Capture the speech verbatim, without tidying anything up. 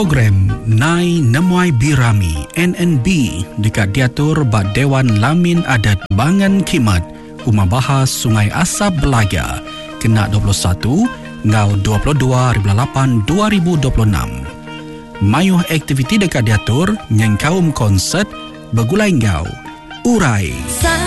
Program Nai Nemuai Birami N N B dekat diatur ba Dewan Lamin Adat Bangan Kimat Umah Bahas Sungai Asap Belaga kena dua puluh satu ngau dua puluh dua lapan dua ribu dua puluh enam. Mayuh aktiviti dekat diatur nyeng kaum konsert begulai ngau urai